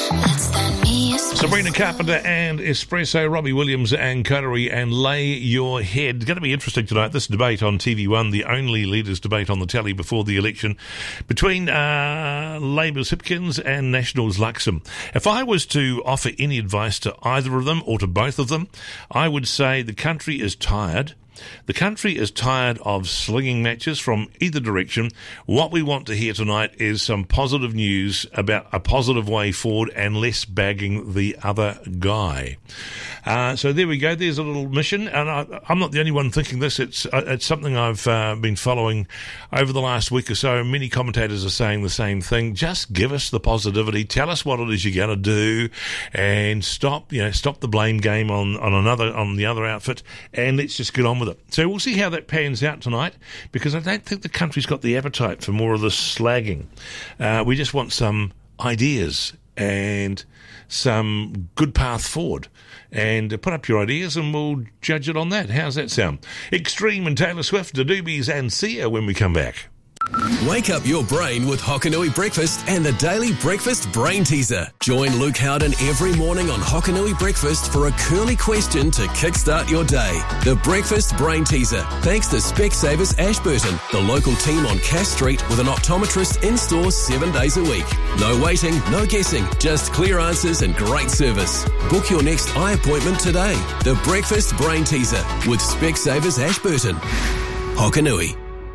Sabrina Carpenter and Espresso, Robbie Williams and Coterie and Lay Your Head. Going to be interesting tonight, this debate on TV1, the only leaders' debate on the telly before the election, between Labour's Hipkins and Nationals' Luxem. If I was to offer any advice to either of them or to both of them, I would say the country is tired. The country is tired of slinging matches from either direction. What we want to hear tonight is some positive news about a positive way forward and less bagging the other guy. So there we go. There's a little mission. And I'm not the only one thinking this. It's something I've been following over the last week or so. Many commentators are saying the same thing. Just give us the positivity. Tell us what it is you're going to do, and stop the blame game on the other outfit, and let's just get on with it. So we'll see how that pans out tonight, because I don't think the country's got the appetite for more of this slagging. We just want some ideas and some good path forward. And put up your ideas and we'll judge it on that. How's that sound? Extreme and Taylor Swift, the Doobies and Sia when we come back. Wake up your brain with Hokanui Breakfast and the Daily Breakfast Brain Teaser. Join Luke Howden every morning on Hokanui Breakfast for a curly question to kickstart your day. The Breakfast Brain Teaser, thanks to Specsavers Ashburton, the local team on Cass Street with an optometrist in-store 7 days a week. No waiting, no guessing, just clear answers and great service. Book your next eye appointment today. The Breakfast Brain Teaser with Specsavers Ashburton. Hokanui.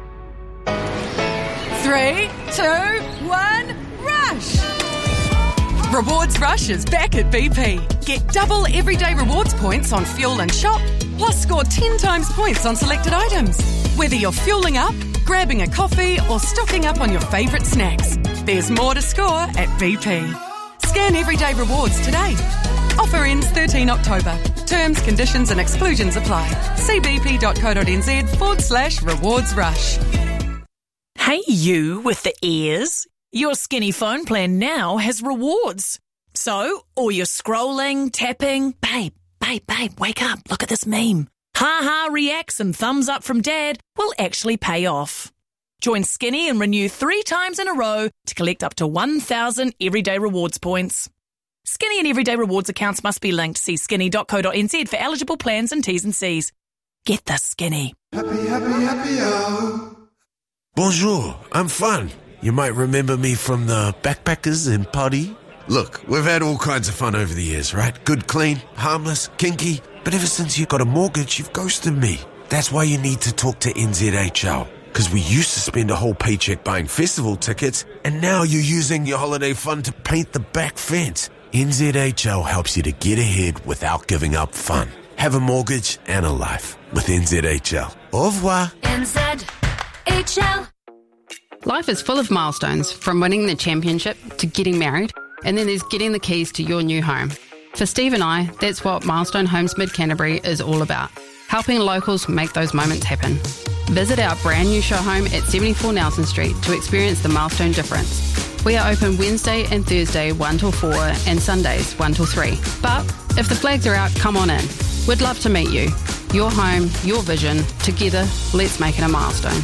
3, 2, 1, rush! Rewards Rush is back at BP. Get double everyday rewards points on fuel and shop, plus score 10 times points on selected items. Whether you're fueling up, grabbing a coffee, or stocking up on your favourite snacks, there's more to score at BP. Scan everyday rewards today. Offer ends 13 October. Terms, conditions and exclusions apply. See bp.co.nz/rewards rush. Hey, you with the ears. Your Skinny phone plan now has rewards. So, all your scrolling, tapping, babe, wake up, look at this meme. Ha-ha reacts and thumbs up from dad will actually pay off. Join Skinny and renew 3 times in a row to collect up to 1,000 everyday rewards points. Skinny and everyday rewards accounts must be linked. See skinny.co.nz for eligible plans and T's and C's. Get the Skinny. Happy, oh. Bonjour, I'm Fun. You might remember me from the Backpackers in Poddy. Look, we've had all kinds of fun over the years, right? Good, clean, harmless, kinky. But ever since you got a mortgage, you've ghosted me. That's why you need to talk to NZHL. Because we used to spend a whole paycheck buying festival tickets, and now you're using your holiday fund to paint the back fence. NZHL helps you to get ahead without giving up fun. Have a mortgage and a life with NZHL. Au revoir. NZHL. Life is full of milestones, from winning the championship to getting married, and then there's getting the keys to your new home. For Steve and I, that's what Milestone Homes Mid-Canterbury is all about, helping locals make those moments happen. Visit our brand new show home at 74 Nelson Street to experience the Milestone difference. We are open Wednesday and Thursday 1 till 4 and Sundays 1 till 3. But if the flags are out, come on in. We'd love to meet you. Your home, your vision. Together, let's make it a milestone.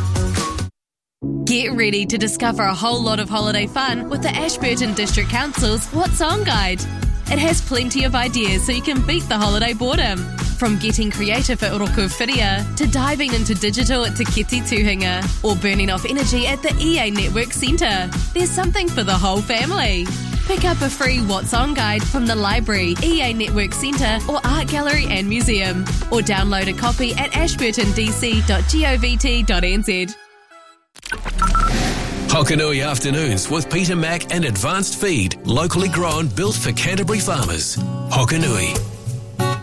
Get ready to discover a whole lot of holiday fun with the Ashburton District Council's What's On Guide. It has plenty of ideas so you can beat the holiday boredom. From getting creative at Oroku to diving into digital at Te Keti Tuhinga, or burning off energy at the EA Network Centre. There's something for the whole family. Pick up a free What's On Guide from the library, EA Network Centre or Art Gallery and Museum, or download a copy at ashburtondc.govt.nz. Hokanui Afternoons with Peter Mack and Advanced Feed, locally grown, built for Canterbury farmers. Hokanui.